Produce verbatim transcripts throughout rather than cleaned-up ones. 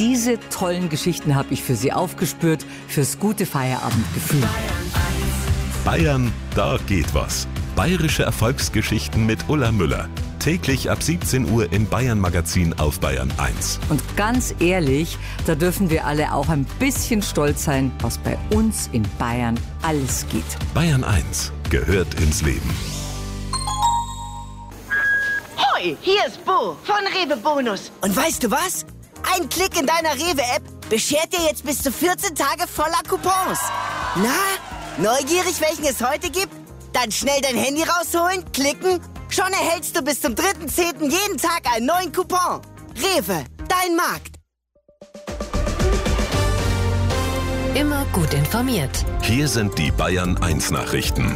diese tollen Geschichten habe ich für Sie aufgespürt, fürs gute Feierabendgefühl. Bayern, da geht was. Bayerische Erfolgsgeschichten mit Ulla Müller. Täglich ab siebzehn Uhr im Bayern-Magazin auf Bayern eins. Und ganz ehrlich, da dürfen wir alle auch ein bisschen stolz sein, was bei uns in Bayern alles geht. Bayern eins gehört ins Leben. Hoi, hier ist Bo von Rewe Bonus. Und weißt du was? Ein Klick in deiner Rewe-App beschert dir jetzt bis zu vierzehn Tage voller Coupons. Na, neugierig, welchen es heute gibt? Dann schnell dein Handy rausholen, klicken. Schon erhältst du bis zum dritten zehnten jeden Tag einen neuen Coupon. Rewe, dein Markt. Immer gut informiert. Hier sind die Bayern eins Nachrichten.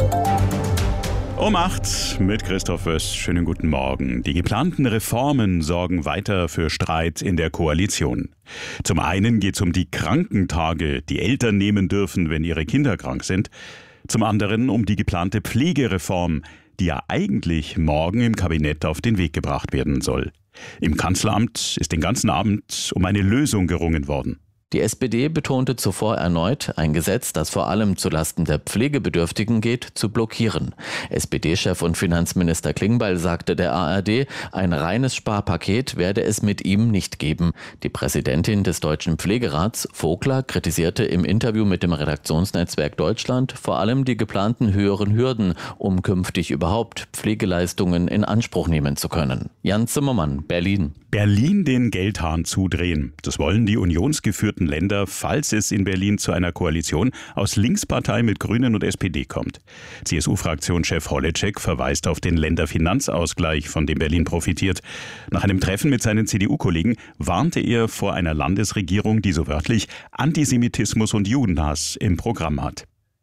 Um acht mit Christoph Wöss. Schönen guten Morgen. Die geplanten Reformen sorgen weiter für Streit in der Koalition. Zum einen geht es um die Krankentage, die Eltern nehmen dürfen, wenn ihre Kinder krank sind. Zum anderen um die geplante Pflegereform, die ja eigentlich morgen im Kabinett auf den Weg gebracht werden soll. Im Kanzleramt ist den ganzen Abend um eine Lösung gerungen worden. Die S P D betonte zuvor erneut, ein Gesetz, das vor allem zulasten der Pflegebedürftigen geht, zu blockieren. S P D-Chef und Finanzminister Klingbeil sagte der A R D, ein reines Sparpaket werde es mit ihm nicht geben. Die Präsidentin des Deutschen Pflegerats, Vogler, kritisierte im Interview mit dem Redaktionsnetzwerk Deutschland vor allem die geplanten höheren Hürden, um künftig überhaupt Pflegeleistungen in Anspruch nehmen zu können. Jan Zimmermann, Berlin. Berlin den Geldhahn zudrehen. Das wollen die unionsgeführten Länder, falls es in Berlin zu einer Koalition aus Linkspartei mit Grünen und S P D kommt. C S U-Fraktionschef Holleczek verweist auf den Länderfinanzausgleich, von dem Berlin profitiert. Nach einem Treffen mit seinen C D U-Kollegen warnte er vor einer Landesregierung, die so wörtlich Antisemitismus und Judenhass im Programm hat.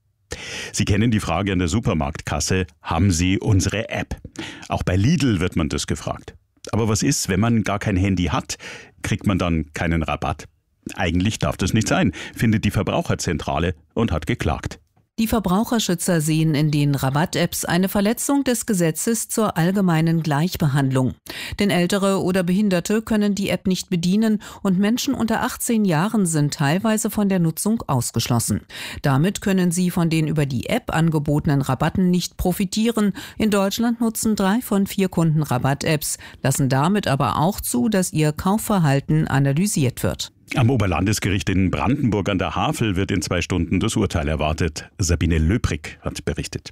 Sie kennen die Frage an der Supermarktkasse, haben Sie unsere App? Auch bei Lidl wird man das gefragt. Aber was ist, wenn man gar kein Handy hat? Kriegt man dann keinen Rabatt? Eigentlich darf das nicht sein, findet die Verbraucherzentrale und hat geklagt. Die Verbraucherschützer sehen in den Rabatt-Apps eine Verletzung des Gesetzes zur allgemeinen Gleichbehandlung. Denn Ältere oder Behinderte können die App nicht bedienen und Menschen unter achtzehn Jahren sind teilweise von der Nutzung ausgeschlossen. Damit können sie von den über die App angebotenen Rabatten nicht profitieren. In Deutschland nutzen drei von vier Kunden Rabatt-Apps, lassen damit aber auch zu, dass ihr Kaufverhalten analysiert wird. Am Oberlandesgericht in Brandenburg an der Havel wird in zwei Stunden das Urteil erwartet. Sabine Löbrig hat berichtet.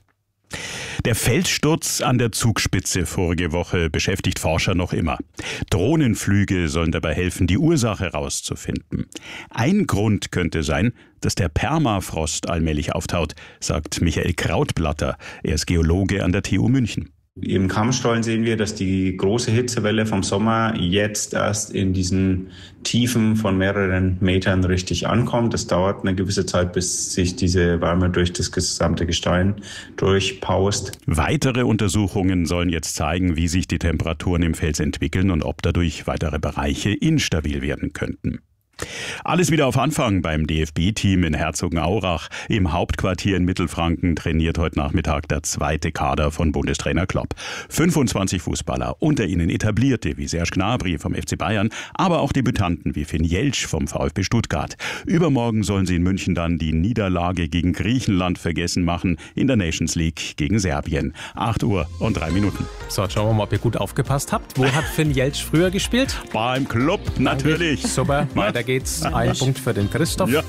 Der Felssturz an der Zugspitze vorige Woche beschäftigt Forscher noch immer. Drohnenflüge sollen dabei helfen, die Ursache herauszufinden. Ein Grund könnte sein, dass der Permafrost allmählich auftaut, sagt Michael Krautblatter. Er ist Geologe an der T U München. Im Kammstollen sehen wir, dass die große Hitzewelle vom Sommer jetzt erst in diesen Tiefen von mehreren Metern richtig ankommt. Das dauert eine gewisse Zeit, bis sich diese Wärme durch das gesamte Gestein durchpaust. Weitere Untersuchungen sollen jetzt zeigen, wie sich die Temperaturen im Fels entwickeln und ob dadurch weitere Bereiche instabil werden könnten. Alles wieder auf Anfang beim D F B-Team in Herzogenaurach. Im Hauptquartier in Mittelfranken trainiert heute Nachmittag der zweite Kader von Bundestrainer Klopp. fünfundzwanzig Fußballer, unter ihnen Etablierte wie Serge Gnabry vom F C Bayern, aber auch Debütanten wie Finn Jeltsch vom VfB Stuttgart. Übermorgen sollen sie in München dann die Niederlage gegen Griechenland vergessen machen in der Nations League gegen Serbien. acht Uhr und drei Minuten. So, jetzt schauen wir mal, ob ihr gut aufgepasst habt. Wo hat Finn Jeltsch früher gespielt? Beim Club, natürlich. Danke. Super, weiter geht's. Ein Punkt für den Christoph. Ja.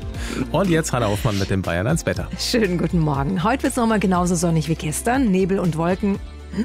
Und jetzt Hanna Hoffmann mit dem Bayern eins Wetter. Schönen guten Morgen. Heute wird es nochmal genauso sonnig wie gestern. Nebel und Wolken.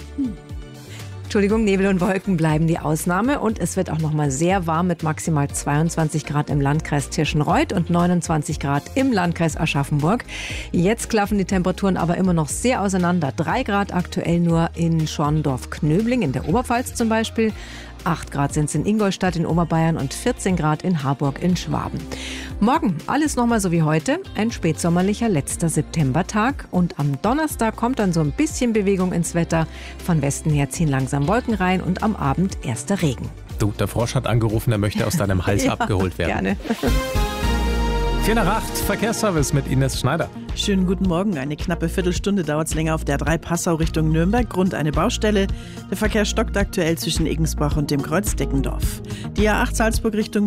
Entschuldigung, Nebel und Wolken bleiben die Ausnahme und es wird auch nochmal sehr warm mit maximal zweiundzwanzig Grad im Landkreis Tirschenreuth und neunundzwanzig Grad im Landkreis Aschaffenburg. Jetzt klaffen die Temperaturen aber immer noch sehr auseinander. drei Grad aktuell nur in Schorndorf-Knöbling, in der Oberpfalz zum Beispiel. acht Grad sind es in Ingolstadt in Oberbayern und vierzehn Grad in Harburg in Schwaben. Morgen alles nochmal so wie heute, ein spätsommerlicher letzter Septembertag und am Donnerstag kommt dann so ein bisschen Bewegung ins Wetter. Von Westen her ziehen langsam Wolken rein und am Abend erster Regen. Du, der Frosch hat angerufen, er möchte aus deinem Hals ja, abgeholt werden. Gerne. vier nach acht, Verkehrsservice mit Ines Schneider. Schönen guten Morgen. Eine knappe Viertelstunde dauert es länger auf der drei Passau Richtung Nürnberg. Grund eine Baustelle. Der Verkehr stockt aktuell zwischen Eggensbach und dem Kreuz Deckendorf. Die A acht Salzburg Richtung